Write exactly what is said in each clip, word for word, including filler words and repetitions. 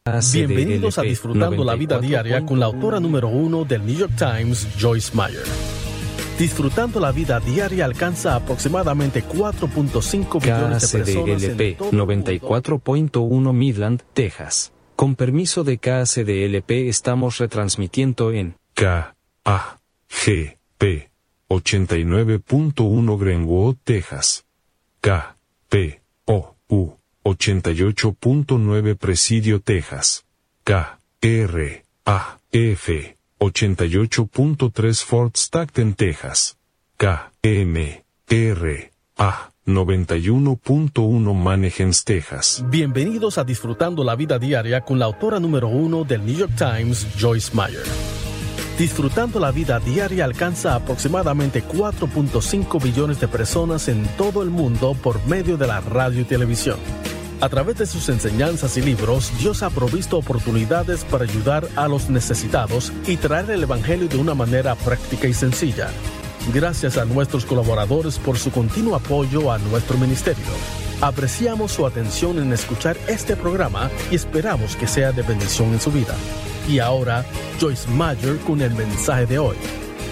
Bienvenidos a Disfrutando la Vida Diaria con la autora número uno del New York Times, Joyce Meyer. Disfrutando la Vida Diaria alcanza aproximadamente cuatro punto cinco billones de personas en todo noventa y cuatro punto uno Midland, Texas. Con permiso de K C D L P estamos retransmitiendo en K A G P ochenta y nueve punto uno Greenwood, Texas. K P O U ochenta y ocho punto nueve Presidio, Texas. K R A F ochenta y ocho punto tres Fort Stockton, Texas. K M R A noventa y uno punto uno Manheim, Texas. Bienvenidos a Disfrutando la Vida Diaria con la autora número uno del New York Times, Joyce Meyer. Disfrutando la Vida Diaria alcanza aproximadamente cuatro punto cinco billones de personas en todo el mundo por medio de la radio y televisión. A través de sus enseñanzas y libros, Dios ha provisto oportunidades para ayudar a los necesitados y traer el Evangelio de una manera práctica y sencilla. Gracias a nuestros colaboradores por su continuo apoyo a nuestro ministerio. Apreciamos su atención en escuchar este programa y esperamos que sea de bendición en su vida. Y ahora, Joyce Meyer con el mensaje de hoy.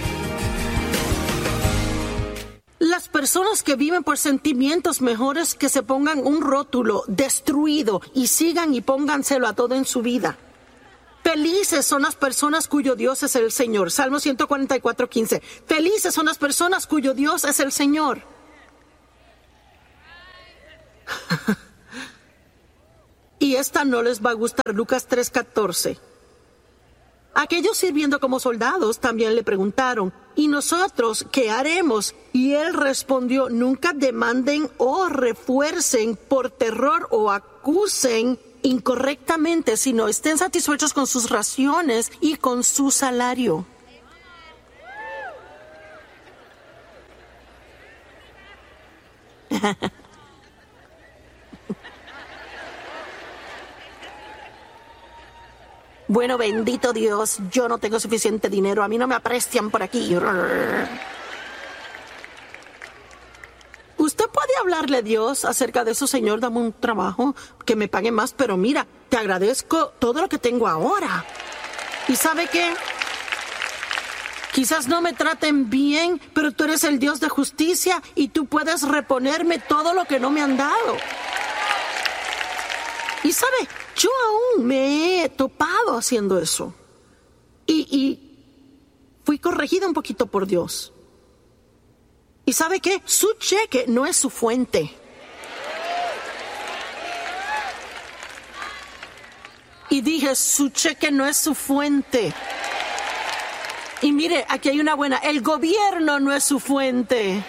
Las personas que viven por sentimientos mejores que se pongan un rótulo destruido y sigan y pónganselo a todo en su vida. Felices son las personas cuyo Dios es el Señor. Salmo ciento cuarenta y cuatro, quince. Felices son las personas cuyo Dios es el Señor. Y esta no les va a gustar. Lucas tres, catorce. Aquellos sirviendo como soldados también le preguntaron, ¿y nosotros qué haremos? Y él respondió, nunca demanden o refuercen por terror o acusen incorrectamente, sino estén satisfechos con sus raciones y con su salario. Bueno, bendito Dios, yo no tengo suficiente dinero, a mí no me aprecian por aquí. Usted puede hablarle a Dios acerca de eso, Señor, dame un trabajo, que me pague más, pero mira, te agradezco todo lo que tengo ahora. ¿Y sabe qué? Quizás no me traten bien, pero tú eres el Dios de justicia y tú puedes reponerme todo lo que no me han dado. Y sabe, yo aún me he topado haciendo eso. Y, y fui corregida un poquito por Dios. ¿Y sabe qué? Su cheque no es su fuente. Y dije, su cheque no es su fuente. Y mire, aquí hay una buena. El gobierno no es su fuente.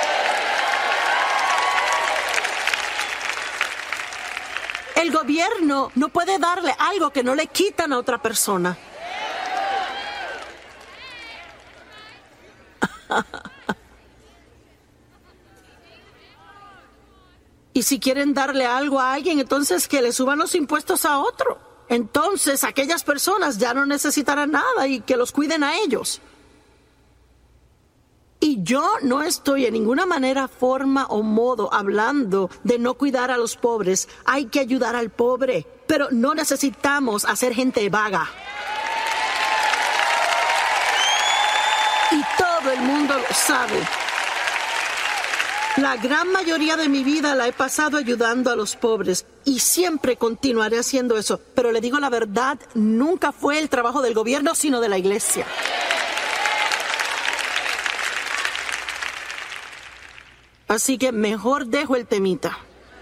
El gobierno no puede darle algo que no le quitan a otra persona. Y si quieren darle algo a alguien, entonces que le suban los impuestos a otro. Entonces aquellas personas ya no necesitarán nada y que los cuiden a ellos. Y yo no estoy en ninguna manera, forma o modo hablando de no cuidar a los pobres. Hay que ayudar al pobre, pero no necesitamos hacer gente vaga. Y todo el mundo lo sabe. La gran mayoría de mi vida la he pasado ayudando a los pobres y siempre continuaré haciendo eso. Pero le digo la verdad, nunca fue el trabajo del gobierno, sino de la iglesia. Así que mejor dejo el temita.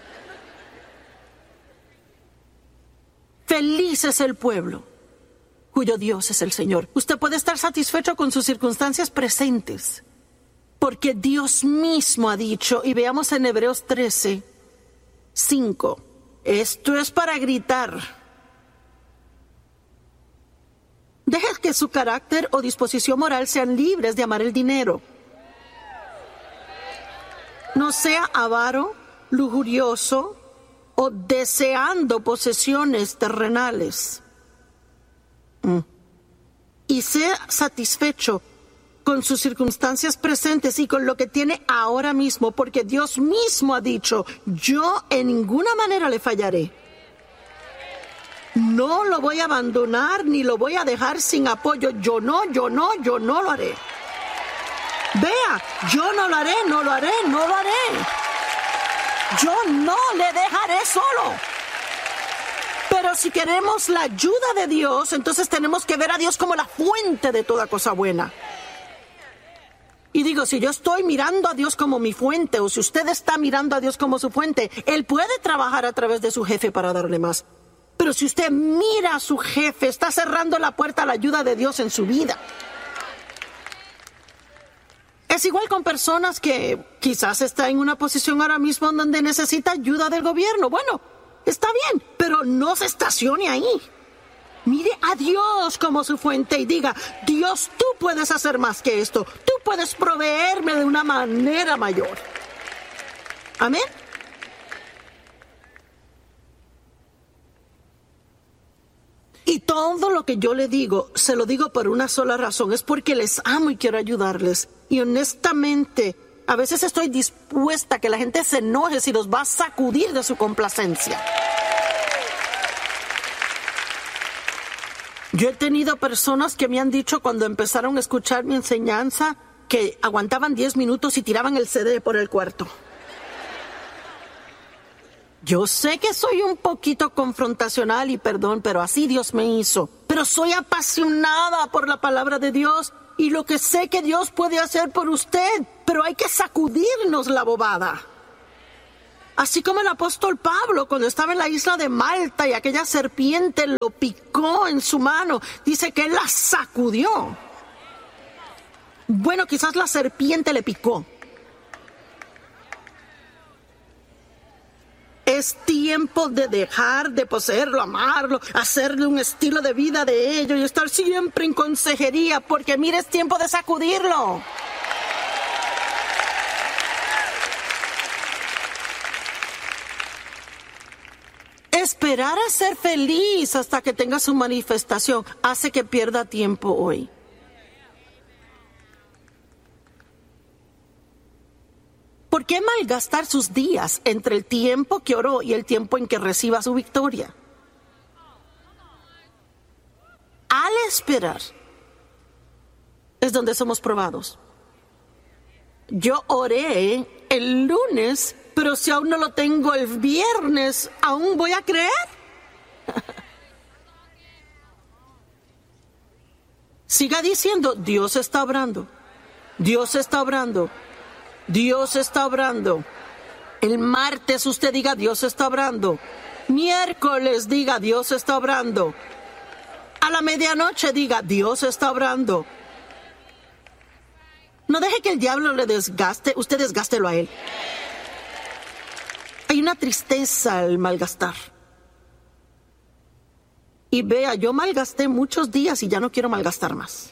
Feliz es el pueblo cuyo Dios es el Señor. Usted puede estar satisfecho con sus circunstancias presentes, porque Dios mismo ha dicho, y veamos en Hebreos trece, cinco, esto es para gritar. Deje que su carácter o disposición moral sean libres de amar el dinero. No sea avaro, lujurioso o deseando posesiones terrenales. Mm. Y sea satisfecho con sus circunstancias presentes y con lo que tiene ahora mismo, porque Dios mismo ha dicho, yo en ninguna manera le fallaré. No lo voy a abandonar ni lo voy a dejar sin apoyo. Yo no, yo no, yo no lo haré. Vea, yo no lo haré, no lo haré, no lo haré. Yo no le dejaré solo. Pero si queremos la ayuda de Dios, entonces tenemos que ver a Dios como la fuente de toda cosa buena. Y digo, si yo estoy mirando a Dios como mi fuente, o si usted está mirando a Dios como su fuente, Él puede trabajar a través de su jefe para darle más. Pero si usted mira a su jefe, está cerrando la puerta a la ayuda de Dios en su vida. Es igual con personas que quizás está en una posición ahora mismo donde necesita ayuda del gobierno. Bueno, está bien, pero no se estacione ahí. Mire a Dios como su fuente y diga, Dios, tú puedes hacer más que esto. Tú puedes proveerme de una manera mayor. Amén. Y todo lo que yo le digo, se lo digo por una sola razón, es porque les amo y quiero ayudarles. Y honestamente, a veces estoy dispuesta a que la gente se enoje si los va a sacudir de su complacencia. Yo he tenido personas que me han dicho cuando empezaron a escuchar mi enseñanza que aguantaban diez minutos y tiraban el C D por el cuarto. Yo sé que soy un poquito confrontacional y perdón, pero así Dios me hizo. Pero soy apasionada por la palabra de Dios y lo que sé que Dios puede hacer por usted, pero hay que sacudirnos la bobada. Así como el apóstol Pablo cuando estaba en la isla de Malta y aquella serpiente lo picó en su mano, dice que él la sacudió. Bueno, quizás la serpiente le picó. Es tiempo de dejar de poseerlo, amarlo, hacerle un estilo de vida de ello y estar siempre en consejería, porque mire, es tiempo de sacudirlo. Esperar a ser feliz hasta que tenga su manifestación hace que pierda tiempo hoy. ¿Por qué malgastar sus días entre el tiempo que oró y el tiempo en que reciba su victoria? Al esperar es donde somos probados. Yo oré el lunes, pero si aún no lo tengo el viernes, ¿aún voy a creer? Siga diciendo, Dios está obrando, Dios está obrando. Dios está obrando. El martes usted diga, Dios está obrando. Miércoles diga, Dios está obrando. A la medianoche diga, Dios está obrando. No deje que el diablo le desgaste, usted desgástelo a él. Hay una tristeza al malgastar. Y vea, yo malgasté muchos días y ya no quiero malgastar más.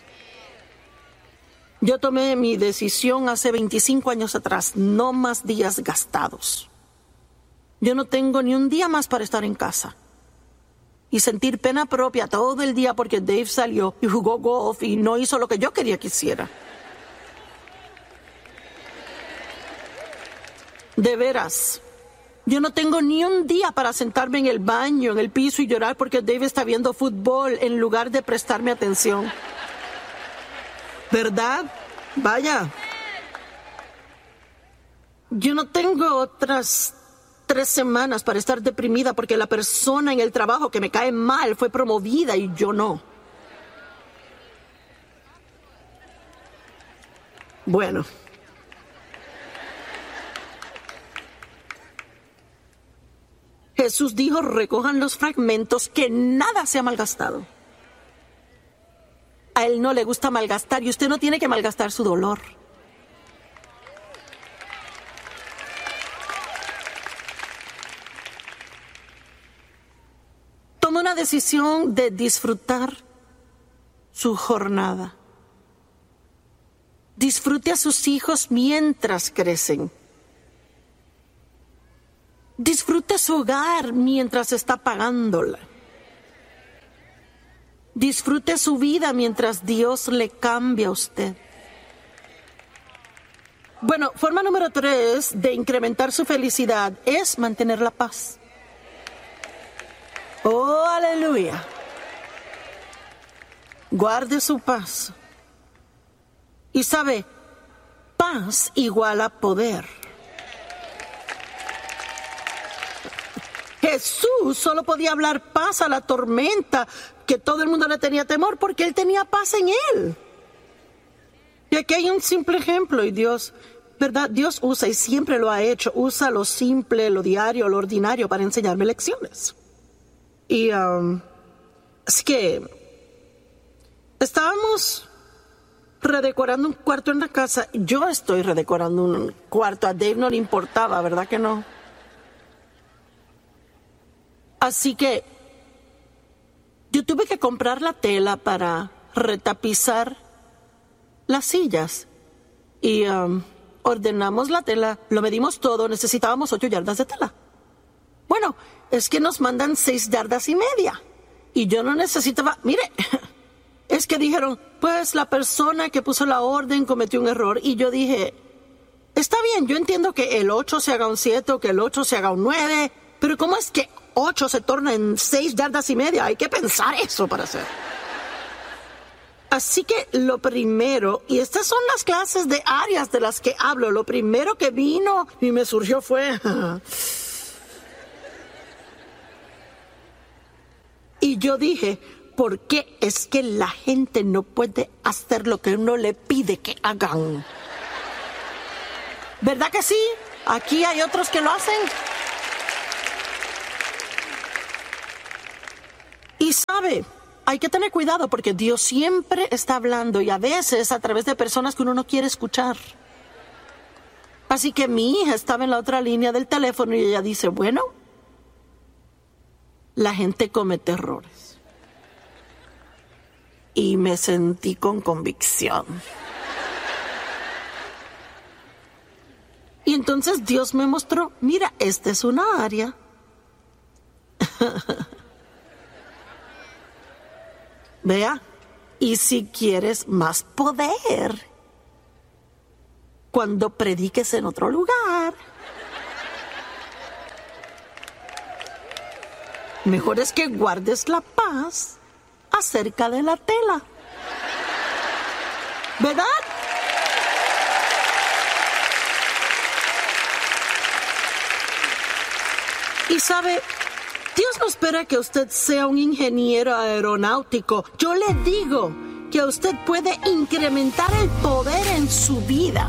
Yo tomé mi decisión hace veinticinco años atrás, no más días gastados. Yo no tengo ni un día más para estar en casa. Y sentir pena propia todo el día porque Dave salió y jugó golf y no hizo lo que yo quería que hiciera. De veras, yo no tengo ni un día para sentarme en el baño, en el piso y llorar porque Dave está viendo fútbol en lugar de prestarme atención. ¿Verdad? Vaya. Yo no tengo otras tres semanas para estar deprimida porque la persona en el trabajo que me cae mal fue promovida y yo no. Bueno. Jesús dijo, recojan los fragmentos, que nada sea malgastado. A él no le gusta malgastar y usted no tiene que malgastar su dolor. Toma una decisión de disfrutar su jornada. Disfrute a sus hijos mientras crecen. Disfrute su hogar mientras está pagándola. Disfrute su vida mientras Dios le cambia a usted. Bueno, forma número tres de incrementar su felicidad es mantener la paz. Oh, Aleluya. Guarde su paz. Y sabe, paz igual a poder. Jesús solo podía hablar paz a la tormenta, que todo el mundo le tenía temor porque él tenía paz en él. Y aquí hay un simple ejemplo, y Dios, ¿verdad? Dios usa, y siempre lo ha hecho, usa lo simple, lo diario, lo ordinario para enseñarme lecciones. Y um, así que estábamos redecorando un cuarto en la casa. Yo estoy redecorando un cuarto, a Dave no le importaba, ¿verdad que no? Así que yo tuve que comprar la tela para retapizar las sillas. Y um, ordenamos la tela, lo medimos todo, necesitábamos ocho yardas de tela. Bueno, es que nos mandan seis yardas y media. Y yo no necesitaba, mire, es que dijeron, pues la persona que puso la orden cometió un error. Y yo dije, está bien, yo entiendo que el ocho se haga un siete o que el ocho se haga un nueve, pero ¿cómo es que ocho se torna en seis yardas y media? Hay que pensar eso para hacer. Así que lo primero, y estas son las clases de áreas de las que hablo, lo primero que vino y me surgió fue... y yo dije, ¿por qué es que la gente no puede hacer lo que uno le pide que hagan? ¿Verdad que sí? Aquí hay otros que lo hacen. Y sabe, hay que tener cuidado porque Dios siempre está hablando, y a veces a través de personas que uno no quiere escuchar. Así que mi hija estaba en la otra línea del teléfono y ella dice, bueno, la gente comete errores. Y me sentí con convicción. Y entonces Dios me mostró, mira, esta es una área. Vea, y si quieres más poder, cuando prediques en otro lugar, mejor es que guardes la paz acerca de la tela. ¿Verdad? Y sabe, Dios no espera que usted sea un ingeniero aeronáutico. Yo le digo que usted puede incrementar el poder en su vida.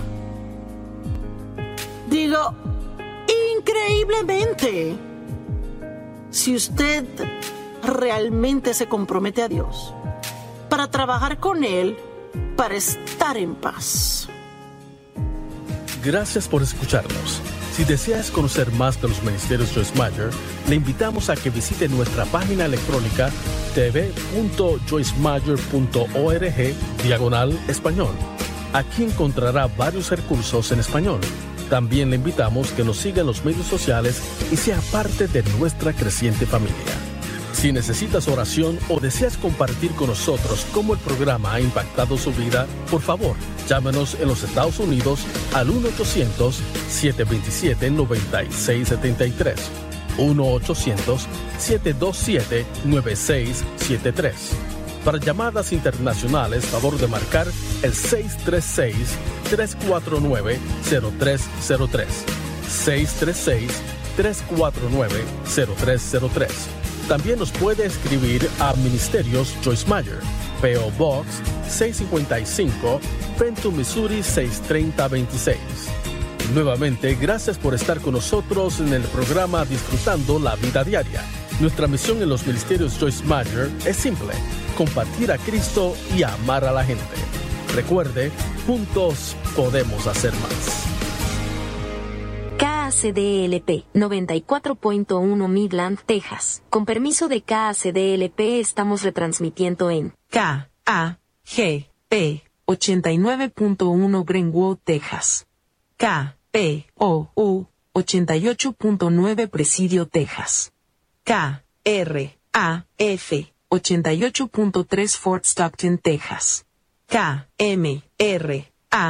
Digo, increíblemente, si usted realmente se compromete a Dios para trabajar con Él, para estar en paz. Gracias por escucharnos. Si deseas conocer más de los ministerios Joyce Meyer, le invitamos a que visite nuestra página electrónica t v punto joyce meyer punto org diagonal español. Aquí encontrará varios recursos en español. También le invitamos que nos siga en los medios sociales y sea parte de nuestra creciente familia. Si necesitas oración o deseas compartir con nosotros cómo el programa ha impactado su vida, por favor, llámenos en los Estados Unidos al uno ochocientos, siete dos siete, nueve seis siete tres, uno ochocientos, siete dos siete, nueve seis siete tres. Para llamadas internacionales, favor de marcar el seis tres seis, tres cuatro nueve, cero tres cero tres, seis tres seis, tres cuatro nueve, cero tres cero tres. También nos puede escribir a Ministerios Joyce Meyer, P O Box seiscientos cincuenta y cinco, Fenton, Missouri seis tres cero dos seis. Nuevamente, gracias por estar con nosotros en el programa Disfrutando la Vida Diaria. Nuestra misión en los Ministerios Joyce Meyer es simple: compartir a Cristo y amar a la gente. Recuerde, juntos podemos hacer más. K A C D L P noventa y cuatro punto uno Midland, Texas. Con permiso de K A C D L P estamos retransmitiendo en K A G P ochenta y nueve punto uno Greenwood, Texas. K P O U ochenta y ocho punto nueve Presidio, Texas. K R A F ochenta y ocho punto tres Fort Stockton, Texas. K M R A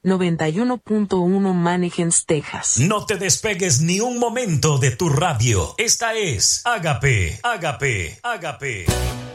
noventa y uno punto uno Managens, Texas. No te despegues ni un momento de tu radio. Esta es Ágape, Ágape, Ágape.